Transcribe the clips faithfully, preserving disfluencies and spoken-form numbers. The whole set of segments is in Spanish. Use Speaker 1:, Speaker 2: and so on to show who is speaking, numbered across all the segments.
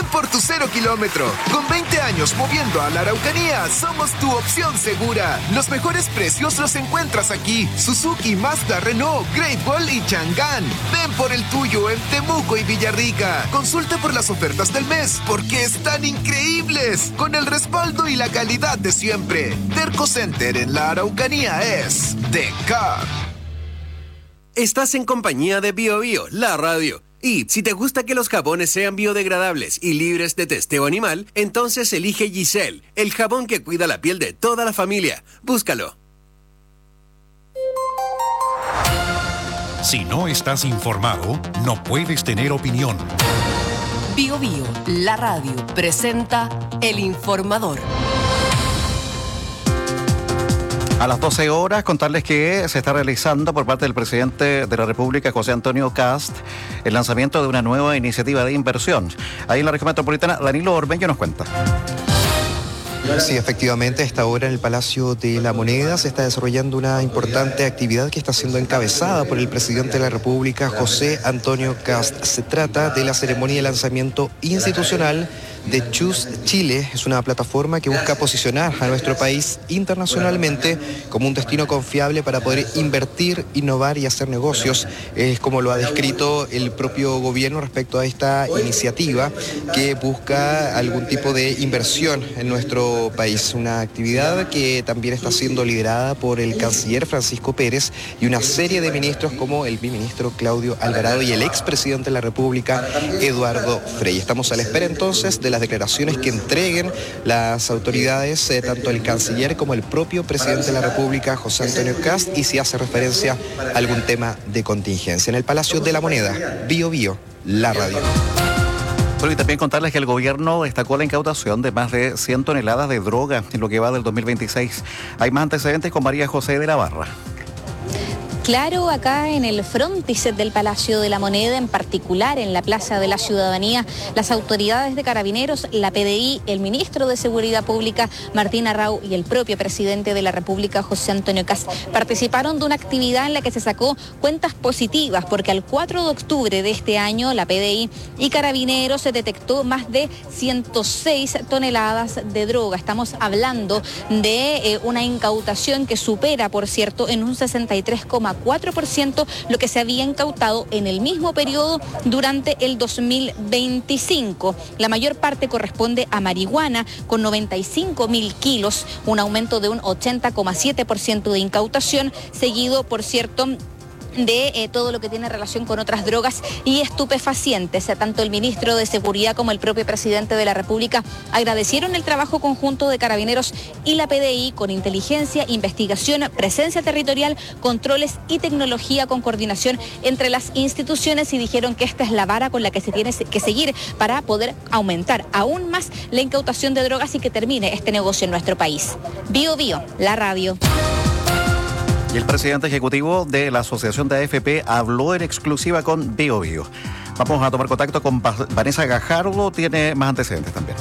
Speaker 1: por tu cero kilómetro. Con veinte años moviendo a la Araucanía, somos tu opción segura. Los mejores precios los encuentras aquí. Suzuki, Mazda, Renault, Great Wall y Chang'an. Ven por el tuyo en Temuco y Villarrica. Consulta por las ofertas del mes, porque están increíbles. Con el respaldo y la calidad de siempre. Terco Center en la Araucanía es de Car.
Speaker 2: Estás en compañía de Bio Bio, la radio. Y si te gusta que los jabones sean biodegradables y libres de testeo animal, entonces elige Giselle, el jabón que cuida la piel de toda la familia. Búscalo.
Speaker 3: Si no estás informado, no puedes tener opinión.
Speaker 4: Bio Bio, la radio, presenta El Informador.
Speaker 5: A las doce horas, contarles que se está realizando por parte del presidente de la República, José Antonio Kast, el lanzamiento de una nueva iniciativa de inversión. Ahí en la región metropolitana, Danilo Ormeño nos cuenta.
Speaker 6: Sí, efectivamente, a esta hora en el Palacio de la Moneda se está desarrollando una importante actividad que está siendo encabezada por el presidente de la República, José Antonio Kast. Se trata de la ceremonia de lanzamiento institucional de Choose Chile. Es una plataforma que busca posicionar a nuestro país internacionalmente como un destino confiable para poder invertir, innovar y hacer negocios. Es como lo ha descrito el propio gobierno respecto a esta iniciativa que busca algún tipo de inversión en nuestro país. Una actividad que también está siendo liderada por el canciller Francisco Pérez y una serie de ministros como el biministro Claudio Alvarado y el expresidente de la República, Eduardo Frei. Estamos a la espera entonces de la las declaraciones que entreguen las autoridades, eh, tanto el canciller como el propio presidente de la República, José Antonio Kast, y si hace referencia a algún tema de contingencia. En el Palacio de la Moneda, Bio Bio, la radio.
Speaker 5: Bueno, y también contarles que el gobierno destacó la incautación de más de cien toneladas de droga en lo que va del dos mil veintiséis. Hay más antecedentes con María José de la Barra.
Speaker 7: Claro, acá en el frontis del Palacio de la Moneda, en particular en la Plaza de la Ciudadanía, las autoridades de Carabineros, la P D I, el ministro de Seguridad Pública, Martín Arrau, y el propio presidente de la República, José Antonio Kast, participaron de una actividad en la que se sacó cuentas positivas, porque al cuatro de octubre de este año, la P D I y Carabineros se detectó más de ciento seis toneladas de droga. Estamos hablando de eh, una incautación que supera, por cierto, en un sesenta y tres coma cuatro por ciento lo que se había incautado en el mismo periodo durante el dos mil veinticinco. La mayor parte corresponde a marihuana, con noventa y cinco mil kilos, un aumento de un ochenta coma siete por ciento de incautación, seguido, por cierto, de eh, todo lo que tiene relación con otras drogas y estupefacientes. Tanto el ministro de Seguridad como el propio presidente de la República agradecieron el trabajo conjunto de Carabineros y la P D I con inteligencia, investigación, presencia territorial, controles y tecnología con coordinación entre las instituciones, y dijeron que esta es la vara con la que se tiene que seguir para poder aumentar aún más la incautación de drogas y que termine este negocio en nuestro país. Bio Bio, la radio.
Speaker 5: Y el presidente ejecutivo de la Asociación de A F P habló en exclusiva con Bio Bio. Vamos a tomar contacto con Vanessa Gajardo, tiene más antecedentes también.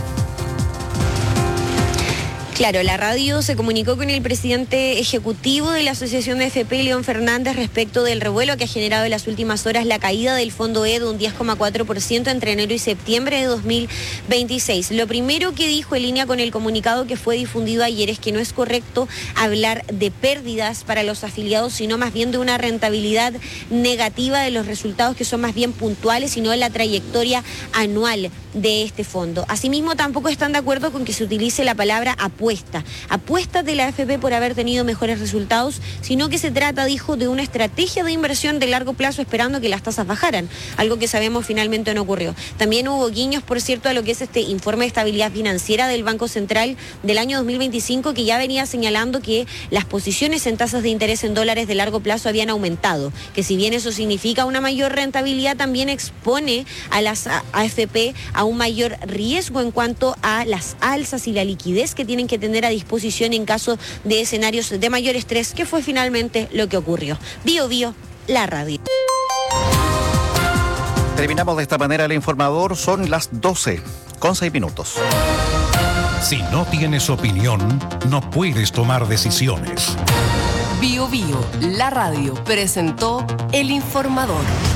Speaker 8: Claro, la radio se comunicó con el presidente ejecutivo de la Asociación de A F P, León Fernández, respecto del revuelo que ha generado en las últimas horas la caída del Fondo E de un diez coma cuatro por ciento entre enero y septiembre de dos mil veintiséis. Lo primero que dijo en línea con el comunicado que fue difundido ayer es que no es correcto hablar de pérdidas para los afiliados, sino más bien de una rentabilidad negativa de los resultados que son más bien puntuales, sino de la trayectoria anual de este fondo. Asimismo, tampoco están de acuerdo con que se utilice la palabra apuesta. Apuesta de la A F P por haber tenido mejores resultados, sino que se trata, dijo, de una estrategia de inversión de largo plazo esperando que las tasas bajaran, algo que sabemos finalmente no ocurrió. También hubo guiños, por cierto, a lo que es este informe de estabilidad financiera del Banco Central del año dos mil veinticinco, que ya venía señalando que las posiciones en tasas de interés en dólares de largo plazo habían aumentado, que si bien eso significa una mayor rentabilidad, también expone a las A F P a un mayor riesgo en cuanto a las alzas y la liquidez que tienen que tener a disposición en caso de escenarios de mayor estrés, que fue finalmente lo que ocurrió. Bio Bio, la radio.
Speaker 5: Terminamos de esta manera el informador, son las doce con seis minutos.
Speaker 3: Si no tienes opinión, no puedes tomar decisiones.
Speaker 4: Bio Bio, la radio, presentó El Informador.